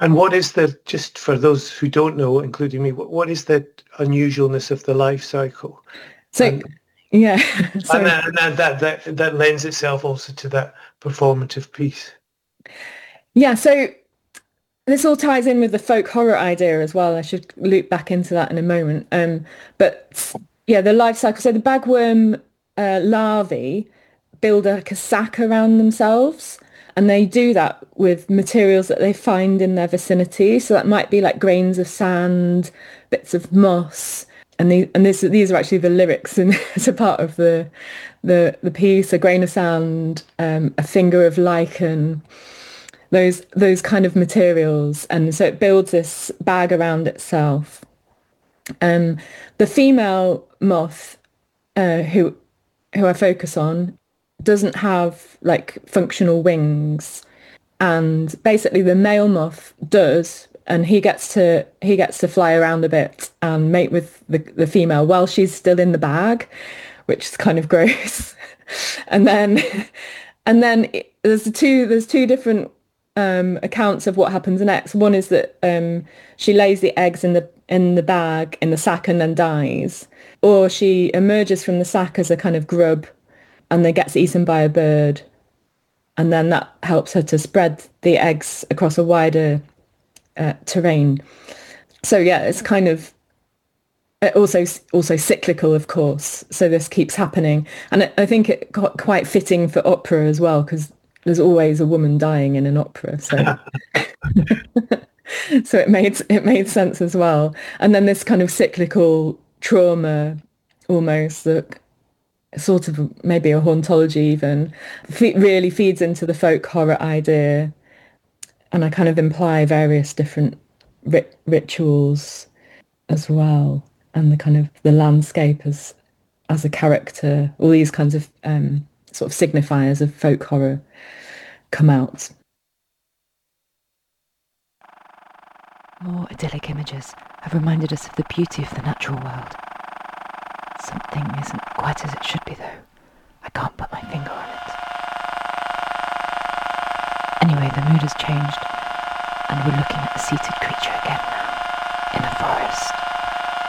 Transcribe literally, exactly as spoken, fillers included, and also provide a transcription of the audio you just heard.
And what is the, just for those who don't know, including me, what, what is the unusualness of the life cycle? So, And, yeah, and, sorry. that, and that, that, that, that lends itself also to that performative piece. Yeah, so this all ties in with the folk horror idea as well. I should loop back into that in a moment. Um, but yeah, the life cycle. So the bagworm uh, larvae build like a sac around themselves, and they do that with materials that they find in their vicinity. So that might be like grains of sand, bits of moss, and these and this these are actually the lyrics and it's a part of the the the piece. A grain of sand, um, a finger of lichen, those those kind of materials, and so it builds this bag around itself. Um, the female moth, uh, who who I focus on, doesn't have like functional wings, and basically the male moth does, and he gets to he gets to fly around a bit and mate with the, the female while she's still in the bag, which is kind of gross. and then and then it, there's the two there's two different um, accounts of what happens next. One is that um, she lays the eggs in the in the bag in the sack and then dies, or she emerges from the sack as a kind of grub and then gets eaten by a bird, and then that helps her to spread the eggs across a wider uh, terrain. So yeah, it's kind of uh, also also cyclical, of course. So this keeps happening, and I, I think it got quite fitting for opera as well, because there's always a woman dying in an opera. So so it made it made sense as well. And then this kind of cyclical trauma, almost that sort of maybe a hauntology even, fe- really feeds into the folk horror idea, and I kind of imply various different rit- rituals as well, and the kind of the landscape as as a character. All these kinds of um, sort of signifiers of folk horror come out. More idyllic images have reminded us of the beauty of the natural world. Something isn't quite as it should be, though. I can't put my finger on it. Anyway, the mood has changed, and we're looking at the seated creature again now, in a forest.